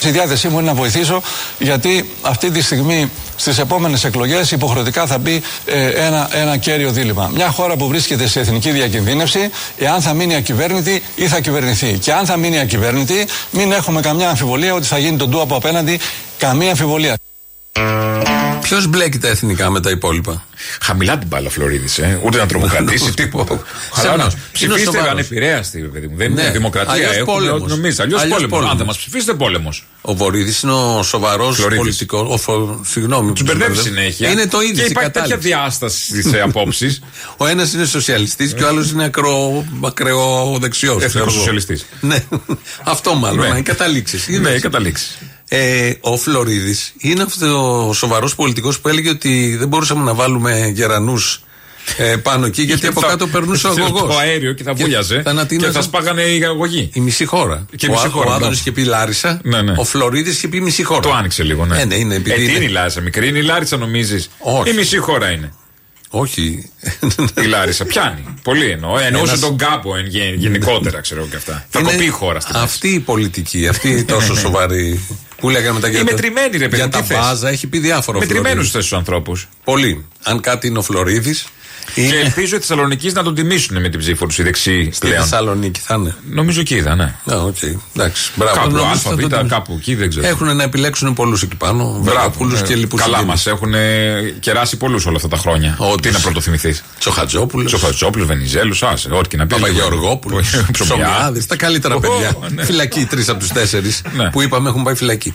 Στη διάθεσή μου είναι να βοηθήσω, γιατί αυτή τη στιγμή στις επόμενες εκλογές υποχρεωτικά θα μπει ένα κέριο δίλημμα. Μια χώρα που βρίσκεται σε εθνική διακινδύνευση, εάν θα μείνει ακυβέρνητη ή θα κυβερνηθεί. Και αν θα μείνει ακυβέρνητη, μην έχουμε καμιά αμφιβολία ότι θα γίνει τον ντου από απέναντι. Καμία αμφιβολία. Ποιος μπλέκει τα εθνικά με τα υπόλοιπα? Χαμηλά την μπάλα Φλωρίδης, ούτε να τρομοκρατήσει τίποτα. Ψηφίστε ανεπηρέαστη, παιδί μου. Δεν είναι δημοκρατία. Έχουμε ό,τι νομίζει. Αλλιώς πόλεμος. Αν δεν μας ψηφίσετε, πόλεμος. Ο Βορίδης είναι ο σοβαρός πολιτικός. Συγγνώμη. Τους μπερδεύει συνέχεια. Είναι το ίδιο. Και υπάρχει τέτοια διάσταση στις απόψεις. Ο ένας είναι σοσιαλιστής και ο άλλος είναι ακραιοδεξιός. Εθνικοσοσιαλιστής. Ναι, αυτό μάλλον. Οι καταλήξεις. Ναι, οι καταλήξεις. Ο Φλωρίδης είναι αυτός ο σοβαρός πολιτικός που έλεγε ότι δεν μπορούσαμε να βάλουμε γερανούς πάνω εκεί, γιατί από κάτω περνούσε ο αγωγός. Το αέριο και θα βούλιαζε και θα σπάγανε οι αγωγοί. Η μισή χώρα. Ο Άδωνης είχε πει Λάρισα, ο Φλωρίδης είχε πει μισή χώρα. Το άνοιξε λίγο, ναι. Τι είναι η Λάρισα, μικρή είναι η Λάρισα, νομίζεις? Όχι. Η μισή χώρα είναι. Όχι. Η Λάρισα πιάνει. Πολύ εννοώ. Εννοούσε τον Κάπο γενικότερα, ξέρω και αυτά. Θα κοπεί η χώρα στην αυτή η πολιτική, αυτή η τόσο σοβαρή. Που λέγανε μετά για μετρημένη, ρε παιδί. Για τα βάζα, έχει πει διάφορα. Μετρημένους θες τους ανθρώπους. Πολύ. Αν κάτι είναι ο Φλωρίδης. Και ελπίζω οι Θεσσαλονικείς να τον τιμήσουν με την ψήφο τους οι δεξιοί. Στη Θεσσαλονίκη θα είναι. Νομίζω εκεί θα είναι. Εντάξει. Μπράβο. Κάπου ΑΒ, κάπου εκεί δεν ξέρω. Έχουν να επιλέξουν πολλούς εκεί πάνω. Βραπούλους και λοιπούς. Καλά μας. Έχουν κεράσει πολλούς όλα αυτά τα χρόνια. Τι να πρωτοθυμηθείς? Τσοχατζόπουλος, Βενιζέλους, άσε. Ό,τι και να πει. Παπαγεωργόπουλος, Ψωμιάδης. Τα καλύτερα παιδιά. Φυλακή 3 από τους 4 που είπαμε έχουν πάει φυλακή.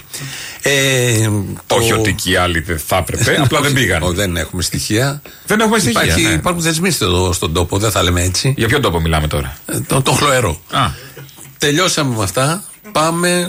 Όχι ότι και οι άλλοι δεν θα έπρεπε, απλά δεν πήγαν. Δεν έχουμε στοιχεία. Δεν έχουμε στοιχεία. Υπάρχουν δεσμοί στον τόπο, δεν θα λέμε έτσι. Για ποιον τόπο μιλάμε τώρα? Το χλωερό. Τελειώσαμε με αυτά. Πάμε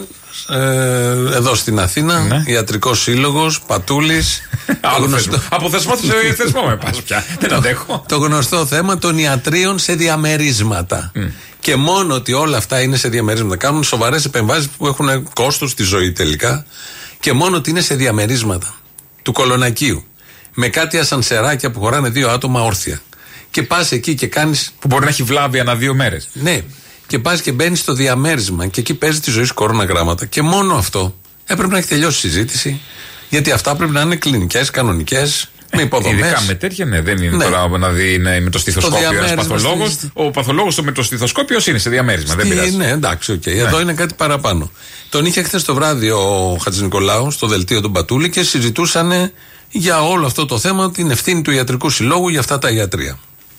εδώ στην Αθήνα. Ιατρικός Σύλλογος, Πατούλης. Από θεσμό σε θεσμό με πας πια. Δεν αντέχω. Το γνωστό θέμα των ιατρίων σε διαμερίσματα. Και μόνο ότι όλα αυτά είναι σε διαμερίσματα. Κάνουν σοβαρές επεμβάσεις που έχουν κόστος στη ζωή τελικά. Και μόνο ότι είναι σε διαμερίσματα του Κολονακίου. Με κάτι ασανσεράκια που χωράνε 2 άτομα όρθια. Και πας εκεί και κάνεις. Που μπορεί να έχει βλάβει ανά 2 μέρες. Ναι. Και πας και μπαίνεις στο διαμέρισμα και εκεί παίζει τη ζωή σου κορώνα γράμματα. Και μόνο αυτό έπρεπε να έχει τελειώσει η συζήτηση. Γιατί αυτά πρέπει να είναι κλινικές, κανονικές, με υποδομές. Ειδικά με τέτοια, ναι, δεν είναι τώρα να δει με το στιθοσκόπιο ένας παθολόγος. Ο παθολόγος με το στιθοσκόπιο είναι σε διαμέρισμα. Δεν πειράζει. Ναι, εντάξει, οκ. Εδώ είναι κάτι παραπάνω. Τον είχε χθες το βράδυ ο Χατζηνικολάου στο δελτίο του Πατούλη και συζητούσαν για όλο αυτό το θέμα, την ευθύνη του Ιατρικού Συλλόγου για αυτά τα ιατρία.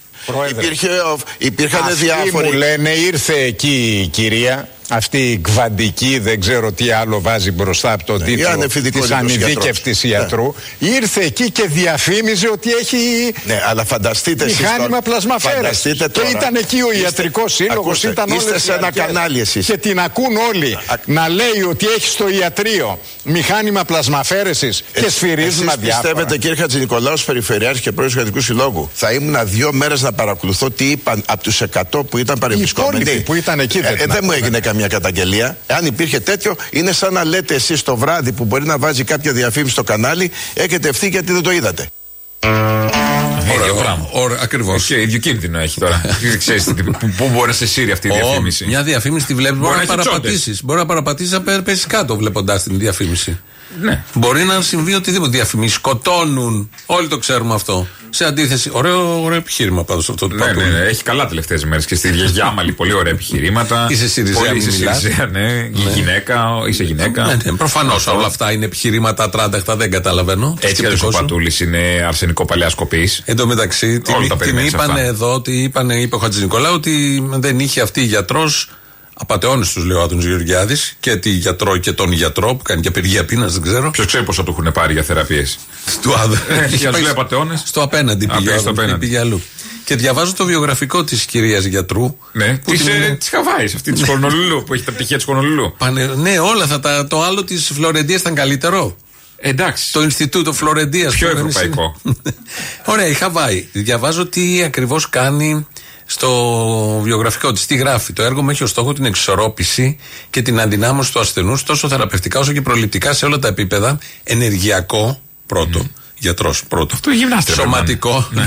Υπήρχαν διάφοροι. Μου λένε ήρθε εκεί η κυρία, αυτή η κβαντική, δεν ξέρω τι άλλο βάζει μπροστά από τον τίτλο της ανειδίκευτης ιατρού. Ήρθε εκεί και διαφήμιζε ότι έχει αλλά φανταστείτε μηχάνημα πλασμαφέρες. Και ήταν εκεί ο Ιατρικός Σύλλογος, ήταν όλες σε ένα κανάλι εσείς. Και την ακούν όλοι να λέει ότι έχει στο ιατρείο μηχάνημα πλασμαφέρεσης και σφυρίζουν αδιάφορα. Πιστεύετε, κύριε Χατζηνικολάου, Περιφερειάρχης και Πρόεδρος του Ιατρικού Συλλόγου, θα ήμουν 2 μέρες να παρακολουθώ τι είπαν από τους 100 που ήταν παρεμβρισκόμενοι? Που ήταν εκεί δεν μου έγινε μια καταγγελία. Αν υπήρχε τέτοιο, είναι σαν να λέτε εσείς το βράδυ που μπορεί να βάζει κάποια διαφήμιση στο κανάλι, έχετε ευθύνη γιατί δεν το είδατε. Ωραία, ακριβώς. Και ίδιο κίνδυνο έχει τώρα. Ξέρεις πού μπορεί να σε σύρει αυτή η διαφήμιση? Μια διαφήμιση τη βλέπει, μπορεί να παραπατήσεις. Μπορεί να παραπατήσεις, να πέσει κάτω βλέποντας την διαφήμιση. Ναι. Μπορεί να συμβεί οτιδήποτε. Διαφημίσεις σκοτώνουν. Όλοι το ξέρουμε αυτό. Σε αντίθεση, ωραίο επιχείρημα πάντως αυτό το Πατούλη. Ναι, έχει καλά τελευταίες μέρες και στη Γιάμαλη πολύ ωραία επιχειρήματα. Είσαι Συριζέα, ναι. Είσαι γυναίκα. Ναι, προφανώς όλα αυτά είναι επιχειρήματα ατράνταχτα, δεν καταλαβαίνω. Έτσι κι ο Πατούλης είναι αρσενικό παλαιασκοπής. Εν τω μεταξύ, την είπαν εδώ, είπε ο Χατζηνικολάου ότι δεν είχε αυτή η γιατρός. Απατεώνες τους λέει ο Άδωνης Γεωργιάδης και τη γιατρό και τον γιατρό που κάνει και απεργία πείνας, δεν ξέρω. Ποιος ξέρει πόσο του έχουν πάρει για θεραπείες? Του Άδωνη. Στο απέναντι πήγε αλλού. Και διαβάζω το βιογραφικό της κυρίας γιατρού. Ναι, της Χαβάης, αυτή της Χονολουλού που έχει τα πτυχία της Χονολουλού. Ναι, όλα αυτά. Το άλλο της Φλωρεντίας ήταν καλύτερο. Εντάξει. Το Ινστιτούτο Φλωρεντίας. Πιο ευρωπαϊκό. Ωραία, η Χαβάη. Διαβάζω τι ακριβώς κάνει στο βιογραφικό της. Τι γράφει? Το έργο μου έχει ως στόχο την εξισορρόπηση και την αντινάμωση του ασθενούς τόσο θεραπευτικά όσο και προληπτικά σε όλα τα επίπεδα. Ενεργειακό πρώτο, γιατρός πρώτο. Αυτό γυμνάστρια. Σωματικό.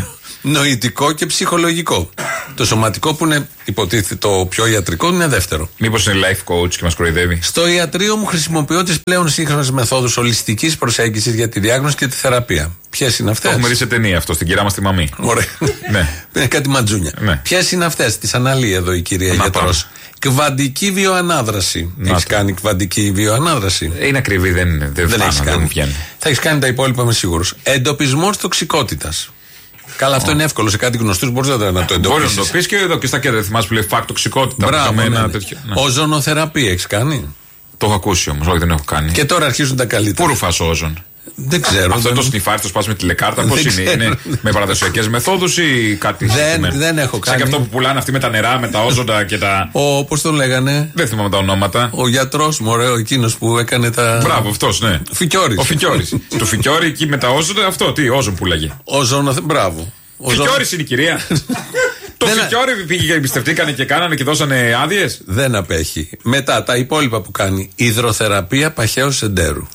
νοητικό και ψυχολογικό. Το σωματικό που είναι υποτίθεται το πιο ιατρικό είναι δεύτερο. Μήπως είναι life coach και μας κοροϊδεύει? Στο ιατρείο μου χρησιμοποιώ τις πλέον σύγχρονες μεθόδους ολιστικής προσέγγισης για τη διάγνωση και τη θεραπεία. Ποιες είναι αυτές? Έχουμε δει σε ταινία αυτό, στην κυρά μας τη μαμή. Ωραία. Ναι. Κάτι ματζούνια. Ναι. Ποιες είναι αυτές? Τις αναλύει εδώ η κυρία γιατρός. Κβαντική βιοανάδραση. Έχεις κάνει κβαντική βιοανάδραση? Είναι ακριβή, δεν έχει κάνει. Θα έχεις κάνει τα υπόλοιπα, είμαι σίγουρος. Εντοπισμός τοξικότητας. Καλά, αυτό είναι εύκολο. Σε κάτι γνωστούς μπορείς να το εντοπίσεις. Μπορείς να το πεις και εδώ και στα κέντρα. Θυμάσαι που λέει φακ τοξικότητα. Μπράβο. Οζονοθεραπεία έχεις κάνει? Το έχω ακούσει όμως, όχι δεν έχω κάνει. Και τώρα αρχίζουν τα καλύτερα. Πού ρουφάς όζον? Δεν ξέρω. Αυτό το σνιφάρι το σπάς με τηλεκάρτα, πώς είναι? Είναι με παραδοσιακές μεθόδους ή κάτι? Δεν έχω κάνει. Σαν και αυτό που πουλάνε αυτοί με τα νερά, με τα όζοντα και τα. Πώς τον λέγανε? Δεν θυμάμαι τα ονόματα. Ο γιατρός μου, ωραίο, εκείνος που έκανε τα. Μπράβο, αυτός, ναι. Φικιόρης. Ο Φικιόρης. Το Φικιόρι εκεί με τα όζοντα, αυτό τι, όζον πουλάγε. Μπράβο. Φικιόρης είναι η κυρία. Το Φικιόρι πήγε και εμπιστευτήκανε και κάνανε και δώσανε άδειες. Δεν απέχει. Μετά τα υπόλοιπα που κάνει. Υδροθεραπεία παχαίου εντέρου.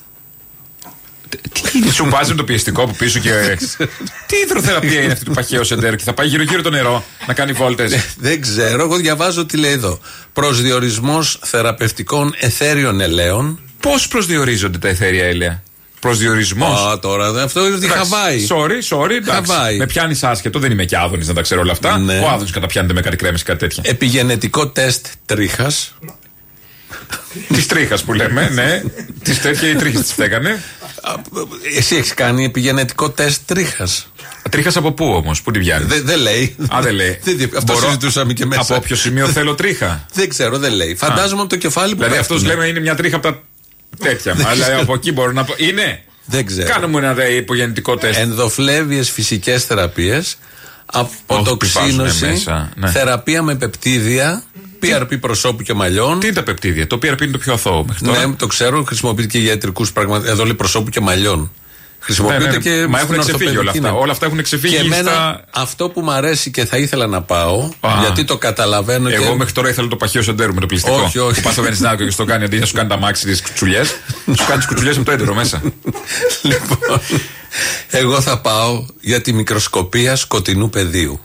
Τι σου βάζει με το πιεστικό από πίσω και. Τι υδροθεραπεία είναι αυτή του παχαίου εντέρου? Και θα πάει γύρω-γύρω το νερό να κάνει βόλτες. Δεν ξέρω, εγώ διαβάζω τι λέει εδώ. Προσδιορισμός θεραπευτικών αιθέριων ελαίων. Πώς προσδιορίζονται τα αιθέρια έλαια? Προσδιορισμός. Τώρα αυτό είναι τη Χαβάη. Sorry, εντάξει. Με πιάνει άσχετο, δεν είμαι και Άδωνης να τα ξέρω όλα αυτά. Ναι. Ο Άδωνης καταπιάνεται με κάτι κρέμες και κάτι τέτοια. Επιγενετικό τεστ τρίχας. Τη τρίχα που λέμε, ναι. Τη τέτοια οι τρίχε τη φταίγανε. Εσύ έχεις κάνει επιγενετικό τεστ τρίχας? Τρίχας από πού όμως, πού τη βγαίνει? Δεν λέει. Δεν λέει. Αυτό συζητούσαμε και μέσα. Από όποιο σημείο θέλω τρίχα? Δεν ξέρω, δεν λέει. Φαντάζομαι από το κεφάλι που. Δηλαδή αυτός λέμε είναι μια τρίχα από τα τέτοια. Αλλά από εκεί μπορώ να πω. Είναι. Δεν ξέρω. Κάνουμε ένα υπογεννητικό τεστ. Ενδοφλέβιες φυσικές θεραπείες, αποτοξίνωση, θεραπεία με πεπτίδια, PRP προσώπου και μαλλιών. Τι είναι τα πεπτίδια? Το PRP είναι το πιο αθώο μέχρι τώρα. Ναι, το ξέρω, χρησιμοποιείται και για ιατρικούς πράγματα. Εδώ λέει προσώπου και μαλλιών. Χρησιμοποιείται και. Μα έχουν ξεφύγει όλα αυτά. Όλα αυτά έχουν ξεφύγει. Και εμένα αυτό που μου αρέσει και θα ήθελα να πάω, γιατί το καταλαβαίνω. Εγώ μέχρι τώρα ήθελα το παχαίο εντέρου με το πλυστικό. Όχι. Που πα στο βενζινάδικο και στο κάνει αντί να σου κάνει τα μάξι τι κουτσουλιές. Σου κάνει τι κουτσουλιές με το έντερο μέσα. Λοιπόν, εγώ θα πάω για τη μικροσκοπία σκοτεινού πεδίου.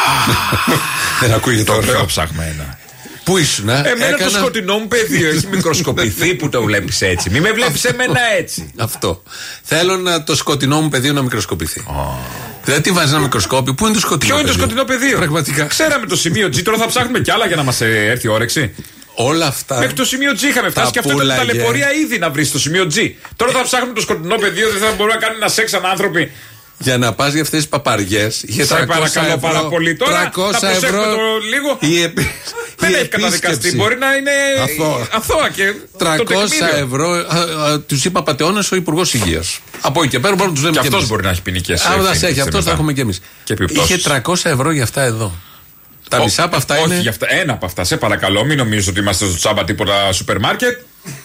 Δεν ακούγεται το πιο ψαγμένα. Πού ήσουν, Εμένα το σκοτεινό μου πεδίο έχει μικροσκοπηθεί που το βλέπεις έτσι. Μη με βλέπεις εμένα έτσι. Αυτό. Θέλω το σκοτεινό μου πεδίο να μικροσκοπηθεί. Δηλαδή τι βάζει ένα μικροσκόπιο, πού είναι το σκοτεινό πεδίο? Ποιο είναι το σκοτεινό πεδίο? Πραγματικά. Ξέραμε το σημείο G, τώρα θα ψάχνουμε κι άλλα για να μας έρθει η όρεξη. Όλα αυτά. Μέχρι το σημείο G είχαμε φτάσει και αυτό ήταν ταλαιπωρία ήδη να βρει το σημείο G. Τώρα θα ψάχνουμε το σκοτεινό πεδίο, δεν θα μπορούμε να κάνουμε ένα σεξ άνθρωποι. Για να πας για αυτές τις παπαριές. Σε παρακαλώ πάρα πολύ. Τώρα 300 θα προσέχουμε το λίγο. Δεν έχει καταδικαστεί. Μπορεί να είναι αθώα και 300 ευρώ. Τους είπα πατεώνες ο Υπουργός Υγείας. Από εκεί και πέρα μπορούμε να τους λέμε και αυτός μπορεί να έχει ποινικές. Αν δεν έχει αυτός θα έχουμε και εμείς. Είχε 300 ευρώ για αυτά εδώ. Τα μισά από αυτά είναι. Όχι για αυτά. Ένα από αυτά. Σε παρακαλώ, μην νομίζεις ότι είμαστε στο τσάμπα τίποτα σούπερ μάρκετ.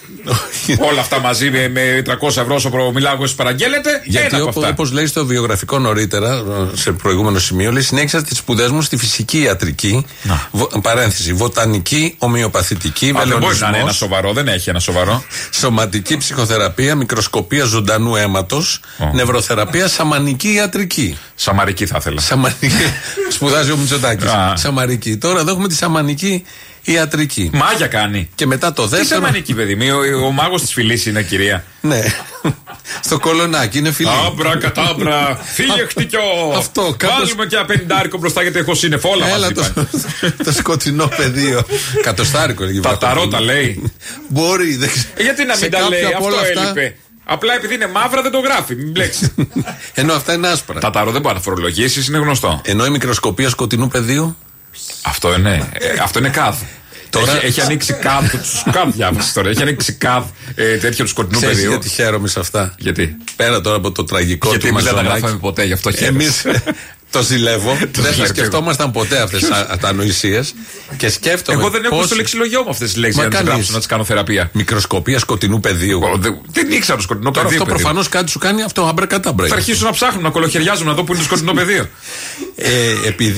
Όλα αυτά μαζί με 300 ευρώ όσο μιλάω εγώ, παραγγέλλεται. Γιατί όπως λέει στο βιογραφικό νωρίτερα, σε προηγούμενο σημείο, λέει συνέχισα τις σπουδές μου στη φυσική ιατρική. Παρένθεση, βοτανική, ομοιοπαθητική, βελονισμός. Δεν μπορεί να είναι ένα σοβαρό, δεν έχει ένα σοβαρό. Σωματική ψυχοθεραπεία, μικροσκοπία ζωντανού αίματος, νευροθεραπεία, σαμανική ιατρική. Σαμαρική θα ήθελα. Σπουδάζει ο Μητσοτάκης. Σαμαρική. Τώρα εδώ έχουμε τη σαμανική ιατρική. Μάγια κάνει. Και μετά το δεύτερο. Τι σαμανική, παιδί μου, ο μάγος της φυλής είναι, κυρία. Ναι. Στο κολονάκι είναι φυλή. Άμπρα κατάμπρα, φύγε χτυκιό. Αυτό, βάλουμε και ένα 50 μπροστά γιατί έχω σύννεφο. Όλα μαζί. Το σκοτεινό πεδίο. Κατοστάρικο είναι. Τα ταρώτα λέει. Μπορεί. Γιατί να μην τα λέει, αυτό έλειπε. Απλά επειδή είναι μαύρα δεν το γράφει, μην μπλέξει. Ενώ αυτά είναι άσπρα. Τα ταρό δεν μπορεί να φορολογήσει, είναι γνωστό. Ενώ η μικροσκοπία σκοτεινού πεδίου. Αυτό είναι. Αυτό είναι κάδ. Τώρα έχει ανοίξει κάδ. Διάβασε τώρα. Έχει ανοίξει κάδ τέτοιο του σκοτεινού πεδίου. Γιατί χαίρομαι σε αυτά. Γιατί? Πέρα τώρα από το τραγικό του. Γιατί εμείς δεν τα γράφαμε ποτέ, γι' αυτό χαίρομαι. Εμείς το ζηλεύω. Δεν θα σκεφτόμασταν ποτέ αυτές τις ανοησίες. Και σκέφτομαι. Εγώ δεν έχω στο λεξιλογιό μου αυτές τις λέξεις για να τις γράψω, να τις κάνω θεραπεία. Μικροσκοπία σκοτεινού πεδίου. Δεν ήξερα το σκοτεινό πεδίο. Αυτό προφανώς κάτι σου κάνει αυτό, αμπρακατάμπρα. Θα αρχίσω να ψάχνω, να κολοχαιριάζω, να δω που είναι το σκοτεινό πεδίο. Επειδή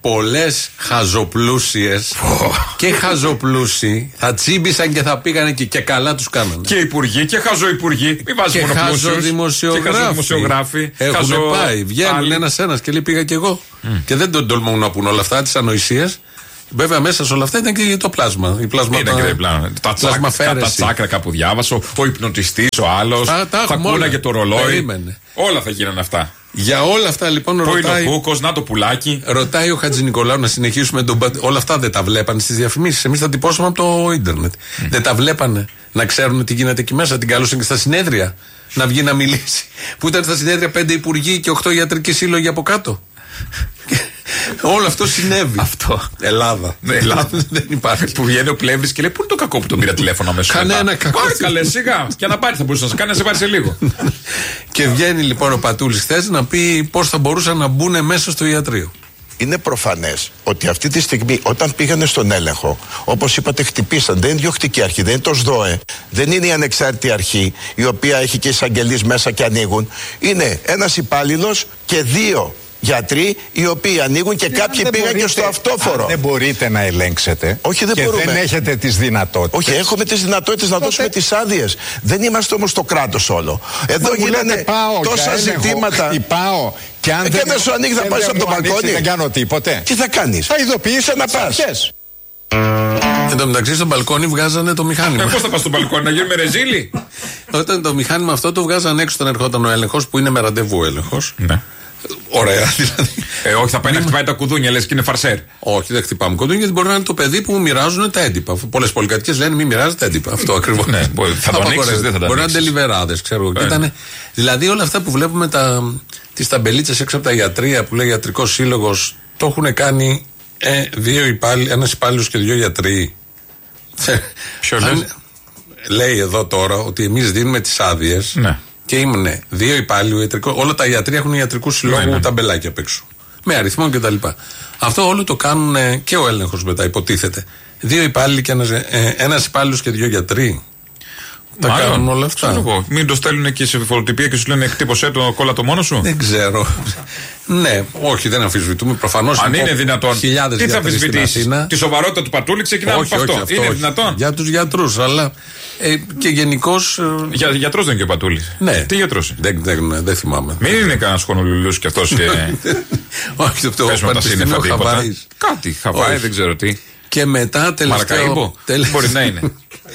πολλές χαζοπλούσιες και χαζοπλούσιοι θα τσίμπησαν και θα πήγαν εκεί και καλά τους κάνανε. Και υπουργοί και χαζοϊπουργοί. Μην βάζει μόνο χαζοδημοσιογράφοι. Έχουν πάει, βγαίνουν ένας και λέει πήγα κι εγώ. Και δεν τον τολμούν να πούν όλα αυτά, τις ανοησίες. Βέβαια μέσα σε όλα αυτά ήταν και το πλάσμα. Η πλάσμα τα τσάκρα κάπου διάβασα. Ο υπνοτιστής, ο άλλος. Θα κούναγε το ρολόι. Περίμενε. Όλα θα γίνανε αυτά. Για όλα αυτά λοιπόν ρωτάει. Πού είναι ο Κούκος, να το πουλάκι. Ρωτάει ο Χατζηνικολάου να συνεχίσουμε όλα αυτά δεν τα βλέπανε στις διαφημίσεις. Εμείς τα τυπώσαμε από το ίντερνετ. Δεν τα βλέπανε. Να ξέρουν τι γίνεται εκεί μέσα. Την καλούσαν και στα συνέδρια. Να βγει να μιλήσει. Που ήταν στα συνέδρια 5 υπουργοί και 8 ιατρικοί σύλλογοι από κάτω. Όλο αυτό συνέβη. Αυτό. Ελλάδα. Δεν υπάρχει. Που βγαίνει ο Πλεύρης και λέει: Πού είναι το κακό που τον πήρα τηλέφωνο αμέσως. Κανένα κακό. Πάρε καλέ, σιγά. Και να πάρει θα μπορούσε να σε κάνει, να σε πάρει σε λίγο. Και βγαίνει λοιπόν ο Πατούλης χθες να πει πώς θα μπορούσαν να μπουν μέσα στο ιατρείο. Είναι προφανές ότι αυτή τη στιγμή όταν πήγανε στον έλεγχο, όπως είπατε, χτυπήσαν. Δεν είναι διοκτική αρχή, δεν είναι το ΣΔΟΕ, δεν είναι η ανεξάρτητη αρχή η οποία έχει και εισαγγελείς μέσα και ανοίγουν. Είναι ένας υπάλληλος και 2 γιατροί οι οποίοι ανοίγουν και κάποιοι πήγαν και στο αυτόφορο. Δεν μπορείτε να ελέγξετε. Όχι, δεν και μπορούμε. Δεν έχετε τις δυνατότητες. Όχι, έχουμε τις δυνατότητες να δώσουμε τις άδειες. Δεν είμαστε όμως το κράτος όλο. Εδώ γίνανε τόσα ζητήματα. Πάω. Και αν δεν σου ανοίγει, θα πάρεις από το μπαλκόνι. Δεν κάνω τίποτε. Τι θα κάνεις? Θα ειδοποιήσω να πας. Εν τω μεταξύ στο μπαλκόνι βγάζανε το μηχάνημα. Πώς θα πας στο μπαλκόνι, να γίνουμε ρεζίλι? Όταν το μηχάνημα αυτό το βγάζαν έξω όταν ερχόταν ο έλεγχος, που είναι με ραντεβού έλεγχος. Ναι. Ωραία, δηλαδή. Όχι, θα πάει να χτυπάει τα κουδούνια, λες και είναι φαρσέρ. Όχι, δεν χτυπάμε κουδούνια, γιατί μπορεί να είναι το παιδί που μου μοιράζουν τα έντυπα. Πολλές πολυκατοικίες λένε μην μοιράζετε έντυπα. Αυτό ακριβώς. Ναι, θα το ανοίξεις, δεν θα το ανοίξεις. Μπορεί να είναι τελιβεράδες, ξέρω. Δηλαδή όλα αυτά που βλέπουμε τις ταμπελίτσες έξω από τα ιατρεία που λέει Ιατρικός Σύλλογος, το έχουν κάνει ένας υπάλληλος και 2 γιατροί. Ποιο λες? Λέει εδώ τώρα ότι εμείς δίνουμε τις άδειες. Ναι. Και ήμουν 2 υπάλληλοι, όλα τα ιατρεία έχουν ιατρικού συλλόγου ταμπελάκια απ' έξω. Με αριθμό κτλ. Αυτό όλο το κάνουν και ο έλεγχος μετά, υποτίθεται. 2 υπάλληλοι και ένας υπάλληλος και 2 γιατροί. Τα κάνουν όλα αυτά. Μην το στέλνουν και σε φωτοτυπία και σου λένε εκτύπωσέ το, κόλλα το μόνο σου. Δεν ξέρω. Ναι, όχι, δεν αμφισβητούμε. Προφανώς. Αν είναι δυνατόν. Τι θα αμφισβητήσεις? Τη σοβαρότητα του Πατούλη ξεκινάμε από αυτό. Είναι δυνατόν? Για τους γιατρούς, αλλά. Και γενικώς. Γιατρός δεν είναι και ο Πατούλης. Ναι. Τι γιατρός? Δεν θυμάμαι. Μην είναι κανένας χονολουλούς κι αυτός. Όχι, αυτό πες με τα σύννεφα τίποτα. Κάτι χαβάει, δεν ξέρω τι. Και μετά τελευταίο. Μπορεί να είναι.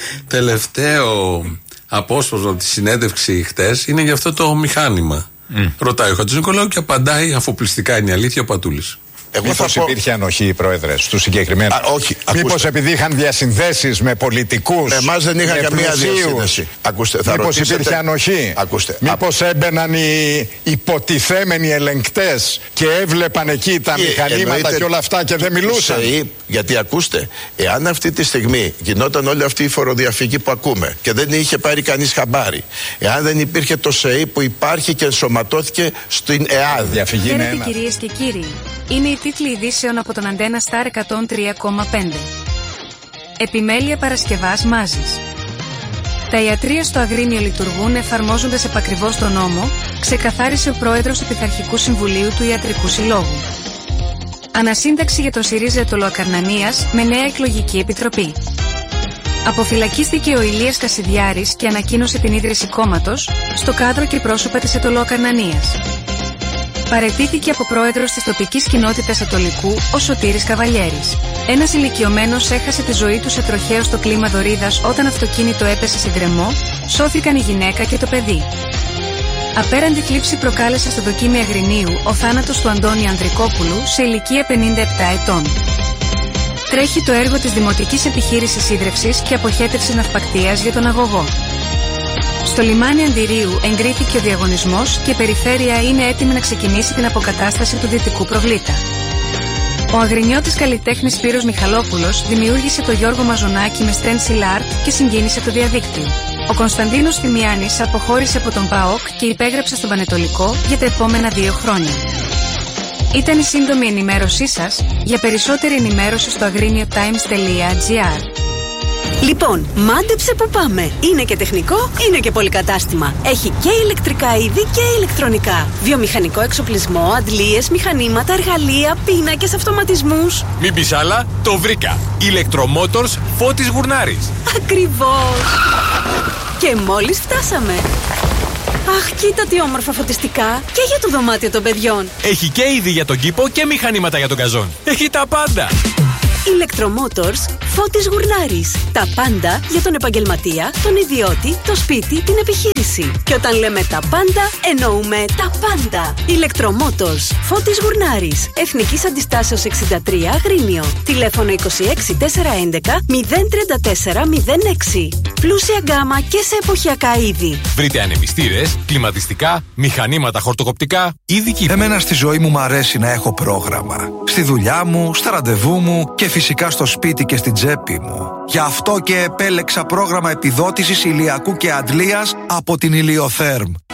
Τελευταίο απόσπασμα από τη συνέντευξη χτες είναι για αυτό το μηχάνημα. Ρωτάει ο Χατζηνικολάου και απαντάει αφοπλιστικά, είναι η αλήθεια, ο Πατούλης. Μήπως υπήρχε ανοχή, πρόεδρε, στους συγκεκριμένους? Όχι. Μήπως επειδή είχαν διασυνδέσεις με πολιτικούς? Εμάς δεν είχαν καμία διασύνδεση. Μήπως υπήρχε ανοχή? Μήπως έμπαιναν οι υποτιθέμενοι ελεγκτές και έβλεπαν εκεί τα μηχανήματα και όλα αυτά και δεν μιλούσαν? Γιατί ακούστε, εάν αυτή τη στιγμή γινόταν όλη αυτή η φοροδιαφυγή που ακούμε και δεν είχε πάρει κανείς χαμπάρι, εάν δεν υπήρχε το ΣΕΗ που υπάρχει και ενσωματώθηκε στην ΕΑΔ. Χαίρετε κυρίες και κύριοι. Είναι οι τίτλοι ειδήσεων από τον Αντένα Σταρ 103,5. Επιμέλεια Παρασκευάς Μάζης. Τα ιατρεία στο Αγρίνιο λειτουργούν εφαρμόζοντας επακριβώς τον νόμο, ξεκαθάρισε ο πρόεδρος του Πειθαρχικού Συμβουλίου του Ιατρικού Συλλόγου. Ανασύνταξη για τον ΣΥΡΙΖΑ Ετωλοακαρνανίας με νέα εκλογική επιτροπή. Αποφυλακίστηκε ο Ηλίας Κασιδιάρης και ανακοίνωσε την ίδρυση κόμματος, στο κάδρο και πρόσωπα της Ετωλοακαρνανίας. Παραιτήθηκε από πρόεδρος της τοπικής κοινότητας Ατολικού ο Σωτήρης Καβαλιέρης. Ένας ηλικιωμένος έχασε τη ζωή του σε τροχαίο στο κλίμα Δωρίδας όταν αυτοκίνητο έπεσε σε γκρεμό, σώθηκαν η γυναίκα και το παιδί. Απέραντη θλίψη προκάλεσε στο δοκίμιο Αγρινίου ο θάνατος του Αντώνη Ανδρικόπουλου σε ηλικία 57 ετών. Τρέχει το έργο της Δημοτικής Επιχείρησης Ίδρευσης και Αποχέτευσης Ναυπακτείας για τον αγωγό. Στο λιμάνι Αντιρίου εγκρίθηκε ο διαγωνισμός και η περιφέρεια είναι έτοιμη να ξεκινήσει την αποκατάσταση του δυτικού προβλήτα. Ο αγρινιώτης καλλιτέχνης Σπύρος Μιχαλόπουλος δημιούργησε το Γιώργο Μαζονάκη με stencil art και συγκίνησε το διαδίκτυο. Ο Κωνσταντίνος Θημιάνης αποχώρησε από τον ΠΑΟΚ και υπέγραψε στον Πανετολικό για τα επόμενα 2 χρόνια. Ήταν η σύντομη ενημέρωσή σας. Για περισσότερη ενημέρωση στο agriniotimes.gr. Λοιπόν, μάντεψε που πάμε. Είναι και τεχνικό, είναι και πολυκατάστημα. Έχει και ηλεκτρικά είδη και ηλεκτρονικά. Βιομηχανικό εξοπλισμό, αντλίες, μηχανήματα, εργαλεία, πίνακες, αυτοματισμούς. Μην πεις άλλα, το βρήκα. Ηλεκτρομότορς Φώτης Γουρνάρης. Ακριβώς. Και μόλις φτάσαμε. Αχ, κοίτα τι όμορφα φωτιστικά. Και για το δωμάτιο των παιδιών. Έχει και είδη για τον κήπο και μηχανήματα για τον καζόν. Έχει τα πάντα. Ηλεκτρομότορς Φώτης Γουρνάρης. Τα πάντα για τον επαγγελματία, τον ιδιώτη, το σπίτι, την επιχείρηση. Και όταν λέμε τα πάντα, εννοούμε τα πάντα. Ηλεκτρομότορς Φώτης Γουρνάρης. Εθνικής Αντιστάσεως 63 Αγρίνιο. Τηλέφωνο 26 411 034 06. Πλούσια γκάμα και σε εποχιακά είδη. Βρείτε ανεμιστήρες, κλιματιστικά, μηχανήματα χορτοκοπτικά, είδη κήπου. Εμένα στη ζωή μου αρέσει να έχω πρόγραμμα. Στη δουλειά μου, στα ραντεβού μου και φυσικά στο σπίτι και στην τσέπη μου. Γι' αυτό και επέλεξα πρόγραμμα επιδότησης ηλιακού και αντλίας από την Ηλιοθέρμ.